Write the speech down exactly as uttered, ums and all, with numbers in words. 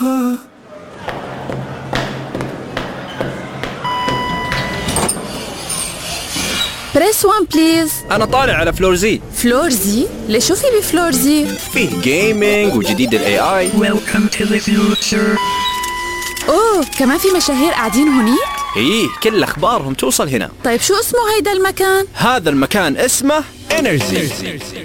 بريس وان بليز. أنا طالع على فلور زي. فلور زي؟ ليش شو في بفلور زي؟ فيه جيمينج وجديد ال إيه آي. Welcome to the future. أوه كمان في مشاهير قاعدين هوني؟ إيه كل أخبارهم توصل هنا. طيب شو اسمه هيدا المكان؟ هذا المكان اسمه إنرجي.